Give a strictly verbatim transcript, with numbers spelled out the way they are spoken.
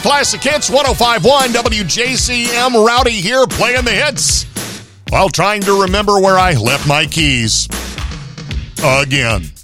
Classic Hits, one oh five point one W J C M. Rowdy here playing the hits while trying to remember where I left my keys. Again.